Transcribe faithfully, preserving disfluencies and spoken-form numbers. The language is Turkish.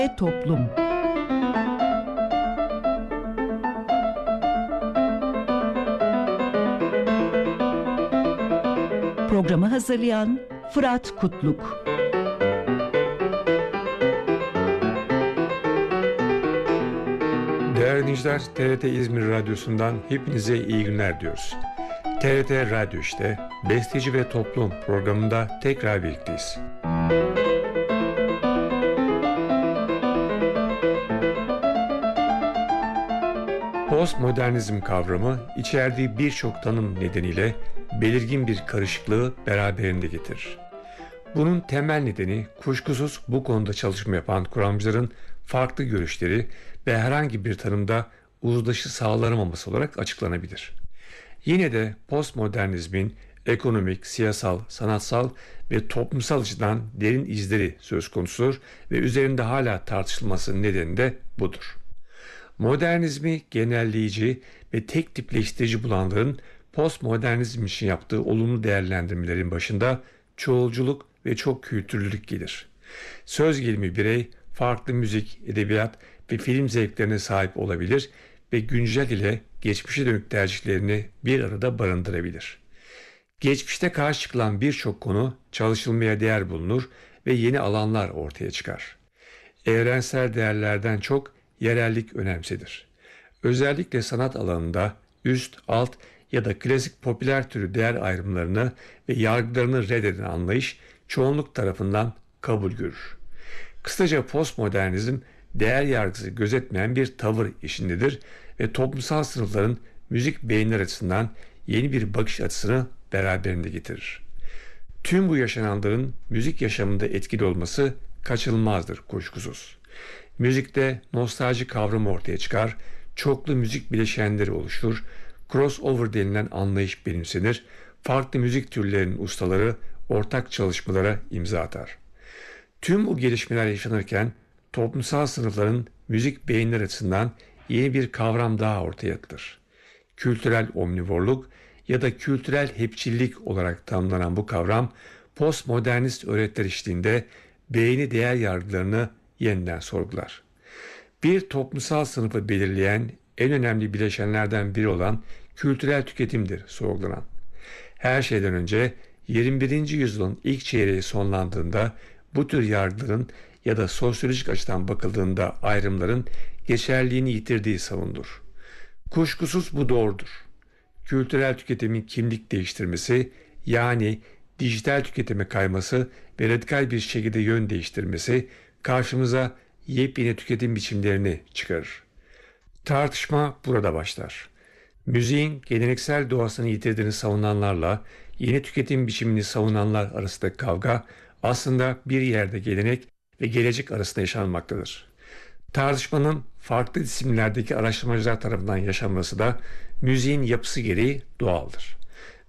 ve toplum. Programı hazırlayan Fırat Kutluk. Değerli dinleyiciler, T R T İzmir Radyosu'ndan hepinize iyi günler diyoruz. T R T Radyo işte, Besteci ve Toplum programında tekrar birlikteyiz. Postmodernizm kavramı içerdiği birçok tanım nedeniyle belirgin bir karışıklığı beraberinde getirir. Bunun temel nedeni kuşkusuz bu konuda çalışma yapan kuramcıların farklı görüşleri ve herhangi bir tanımda uzlaşı sağlanamaması olarak açıklanabilir. Yine de postmodernizmin ekonomik, siyasal, sanatsal ve toplumsal açıdan derin izleri söz konusudur ve üzerinde hala tartışılması nedeni de budur. Modernizmi genelleyici ve tek tipleştirici bulanların postmodernizm için yaptığı olumlu değerlendirmelerin başında çoğulculuk ve çok kültürlülük gelir. Söz gelimi birey farklı müzik, edebiyat ve film zevklerine sahip olabilir ve güncel ile geçmişe dönük tercihlerini bir arada barındırabilir. Geçmişte karşı çıkılan birçok konu çalışılmaya değer bulunur ve yeni alanlar ortaya çıkar. Evrensel değerlerden çok yerellik önemsedir. Özellikle sanat alanında üst, alt ya da klasik popüler türü değer ayrımlarını ve yargılarını reddeden anlayış çoğunluk tarafından kabul görür. Kısaca postmodernizm değer yargısı gözetmeyen bir tavır içindedir ve toplumsal sınıfların müzik beğenileri açısından yeni bir bakış açısını beraberinde getirir. Tüm bu yaşananların müzik yaşamında etkili olması kaçınılmazdır kuşkusuz. Müzikte nostalji kavramı ortaya çıkar, çoklu müzik bileşenleri oluşur, crossover denilen anlayış benimsenir, farklı müzik türlerinin ustaları ortak çalışmalara imza atar. Tüm bu gelişmeler yaşanırken toplumsal sınıfların müzik beğenileri açısından yeni bir kavram daha ortaya atılır. Kültürel omnivorluk ya da kültürel hepçillik olarak tanımlanan bu kavram postmodernist öğretiler eşliğinde beğeni değer yargılarını yeniden sorgular. Bir toplumsal sınıfı belirleyen en önemli bileşenlerden biri olan kültürel tüketimdir sorgulanan. Her şeyden önce yirmi birinci yüzyılın ilk çeyreği sonlandığında bu tür yargıların ya da sosyolojik açıdan bakıldığında ayrımların geçerliğini yitirdiği savunulur. Kuşkusuz bu doğrudur. Kültürel tüketimin kimlik değiştirmesi, yani dijital tüketime kayması ve radikal bir şekilde yön değiştirmesi karşımıza yepyeni tüketim biçimlerini çıkarır. Tartışma burada başlar. Müziğin geleneksel doğasını yitirdiğini savunanlarla yeni tüketim biçimini savunanlar arasındaki kavga aslında bir yerde gelenek ve gelecek arasında yaşanmaktadır. Tartışmanın farklı disiplinlerdeki araştırmacılar tarafından yaşanması da müziğin yapısı gereği doğaldır.